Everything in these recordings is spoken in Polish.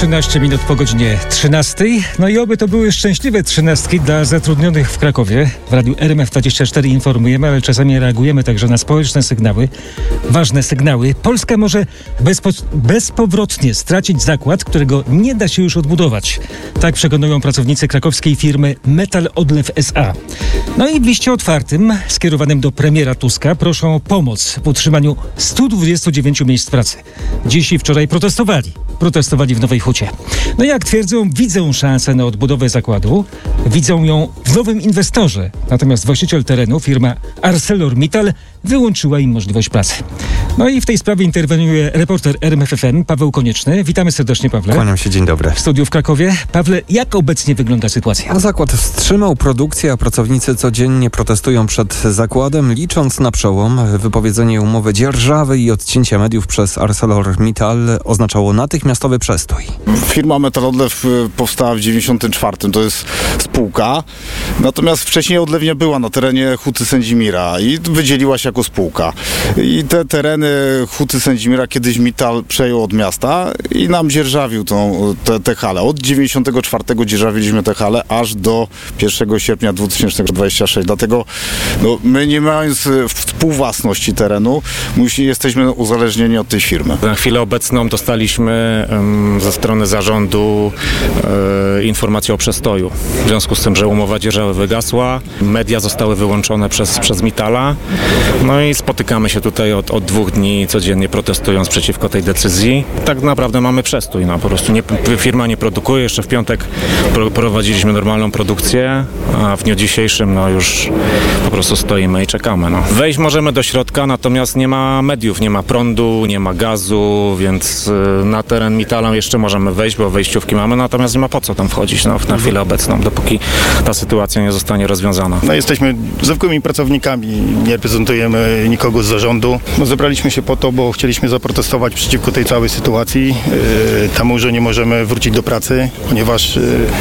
13 minut po godzinie 13. No i oby to były szczęśliwe 13 dla zatrudnionych w Krakowie. W radiu RMF24 informujemy, ale czasami reagujemy także na społeczne sygnały. Ważne sygnały. Polska może bezpowrotnie stracić zakład, którego nie da się już odbudować. Tak przekonują pracownicy krakowskiej firmy Metal Odlew S.A. No i w liście otwartym, skierowanym do premiera Tuska, proszą o pomoc w utrzymaniu 129 miejsc pracy. Dziś i wczoraj protestowali w Nowej Hucie. No jak twierdzą, widzą szansę na odbudowę zakładu, widzą ją w nowym inwestorze. Natomiast właściciel terenu, firma ArcelorMittal, wyłączyła im możliwość pracy. No i w tej sprawie interweniuje reporter RMFFM Paweł Konieczny. Witamy serdecznie, Pawle. Kłaniam się, dzień dobry. W studiu w Krakowie. Pawle, jak obecnie wygląda sytuacja? Zakład wstrzymał produkcję, a pracownicy codziennie protestują przed zakładem, licząc na przełom. Wypowiedzenie umowy dzierżawy i odcięcia mediów przez ArcelorMittal oznaczało natychmiastowy przestój. Firma Metal Odlew powstała w 1994. To jest spółka. Natomiast wcześniej odlewnia była na terenie Huty Sędzimira i wydzieliła się jako spółka. I te tereny Huty Sędzimira kiedyś Mittal przejął od miasta i nam dzierżawił te hale. Od 1994 dzierżawiliśmy te hale aż do 1 sierpnia 2026. Dlatego my, nie mając współwłasności terenu, jesteśmy uzależnieni od tej firmy. Na chwilę obecną dostaliśmy ze strony zarządu informację o przestoju. W związku z tym, że umowa dzierżawy wygasła, media zostały wyłączone przez Mittala. No i spotykamy się tutaj od 2 dni codziennie, protestując przeciwko tej decyzji. Tak naprawdę mamy przestój. Po prostu firma nie produkuje. Jeszcze w piątek prowadziliśmy normalną produkcję, a w dniu dzisiejszym już po prostu stoimy i czekamy. Wejść możemy do środka, natomiast nie ma mediów, nie ma prądu, nie ma gazu, więc na teren Mittala jeszcze możemy wejść, bo wejściówki mamy, natomiast nie ma po co tam wchodzić na chwilę obecną, dopóki ta sytuacja nie zostanie rozwiązana. Jesteśmy zwykłymi pracownikami, nie reprezentujemy nikogo z zarządu. Zebraliśmy się po to, bo chcieliśmy zaprotestować przeciwko tej całej sytuacji, temu, że nie możemy wrócić do pracy, ponieważ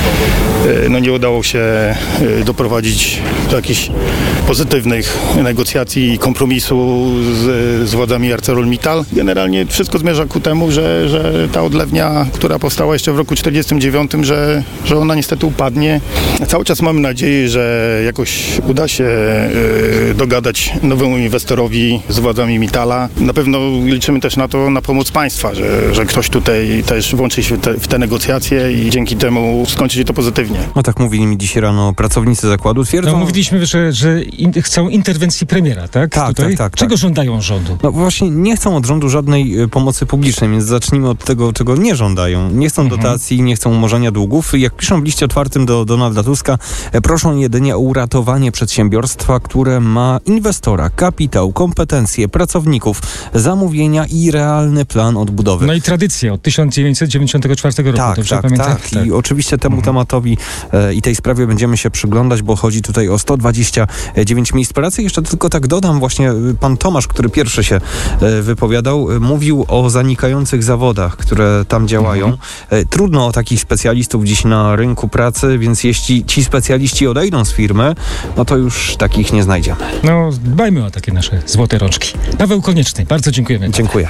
nie udało się doprowadzić do jakichś pozytywnych negocjacji i kompromisu z władzami ArcelorMittal. Generalnie wszystko zmierza ku temu, że ta odlewnia, która powstała jeszcze w roku 1949, że ona niestety upadnie. Cały czas mamy nadzieję, że jakoś uda się dogadać nowemu inwestorowi z władzami Mittala. Na pewno liczymy też na pomoc państwa, że ktoś tutaj też włączy się w te negocjacje i dzięki temu skończy się to pozytywnie. Tak mówili mi dzisiaj rano pracownicy zakładu. Twierdzą... mówiliśmy, że chcą interwencji premiera, tak? Tak. Czego żądają rządu? Właśnie nie chcą od rządu żadnej pomocy publicznej, więc zacznijmy od tego, czego nie żądają. Nie chcą dotacji, nie chcą umorzenia długów. Jak piszą w liście otwartym do Donalda Tuska, proszą jedynie o uratowanie przedsiębiorstwa, które ma inwestora, kapitał, kompetencje, pracowników, zamówienia i realny plan odbudowy. No i tradycja od 1994 roku, dobrze pamiętam? Tak. I oczywiście temu tematowi i tej sprawie będziemy się przyglądać, bo chodzi tutaj o 129 miejsc pracy. Jeszcze tylko tak dodam, właśnie pan Tomasz, który pierwszy się wypowiadał, mówił o zanikających zawodach, które tam działają. Trudno o takich specjalistów dziś na rynku pracy, więc jeśli ci specjaliści odejdą z firmy, to już takich nie znajdziemy. Dbajmy o takie nasze złote rączki. Paweł Konieczny, bardzo dziękujemy. Dziękuję.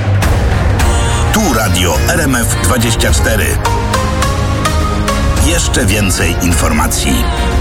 Tu Radio RMF24. Jeszcze więcej informacji.